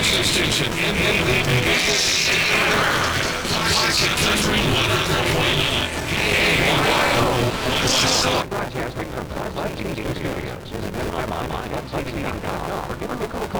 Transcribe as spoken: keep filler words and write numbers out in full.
station in Classic Country one oh four point nine. Broadcasting from Classic T V Studios. Visit them online at classic t v dot com or give them a call.